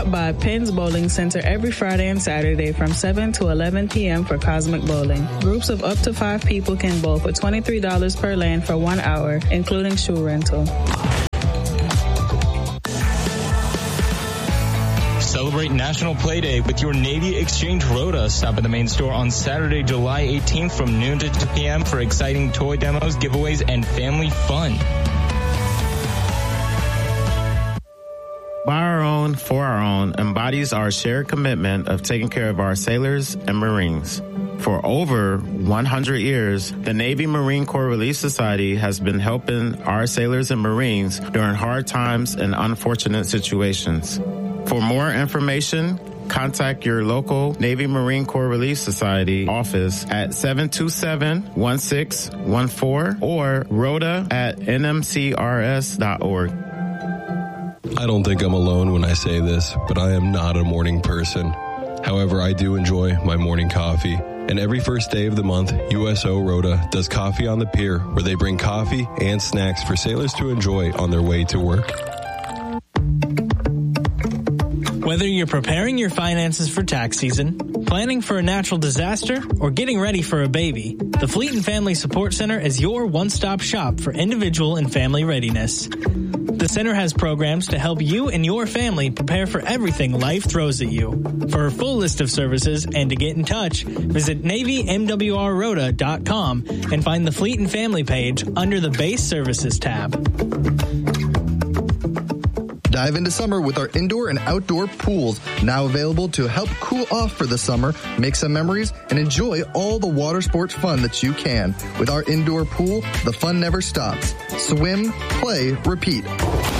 Stop by Penn's Bowling Center every Friday and Saturday from 7 to 11 p.m. for Cosmic Bowling. Groups of up to 5 people can bowl for $23 per lane for 1 hour, including shoe rental. Celebrate National Play Day with your Navy Exchange Rota. Stop at the main store on Saturday, July 18th from noon to 2 p.m. for exciting toy demos, giveaways, and family fun. By Our Own, For Our Own embodies our shared commitment of taking care of our sailors and Marines. For over 100 years, the Navy Marine Corps Relief Society has been helping our sailors and Marines during hard times and unfortunate situations. For more information, contact your local Navy Marine Corps Relief Society office at 727-1614 or rota@nmcrs.org. I don't think I'm alone when I say this, but I am not a morning person. However, I do enjoy my morning coffee. And every first day of the month, USO Rota does Coffee on the Pier, where they bring coffee and snacks for sailors to enjoy on their way to work. Whether you're preparing your finances for tax season, planning for a natural disaster, or getting ready for a baby, the Fleet and Family Support Center is your one-stop shop for individual and family readiness. The center has programs to help you and your family prepare for everything life throws at you. For a full list of services and to get in touch, visit NavyMWRRota.com and find the Fleet and Family page under the Base Services tab. Dive into summer with our indoor and outdoor pools, now available to help cool off for the summer, make some memories, and enjoy all the water sports fun that you can. With our indoor pool, the fun never stops. Swim, play, repeat.